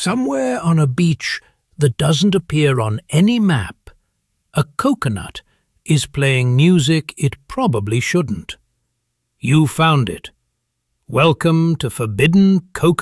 Somewhere on a beach that doesn't appear on any map, a coconut is playing music it probably shouldn't. You found it. Welcome to Forbidden Coconut